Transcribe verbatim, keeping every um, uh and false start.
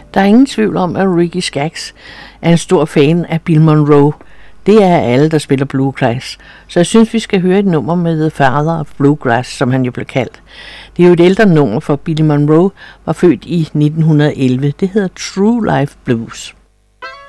Der er ingen tvivl om, at Ricky Skaggs er en stor fan af Bill Monroe. Det er alle, der spiller bluegrass. Så jeg synes, vi skal høre et nummer med The Father of Bluegrass, som han jo blev kaldt. Det er jo et ældre nummer, for Billy Monroe var født i nitten elleve. Det hedder True Life Blues.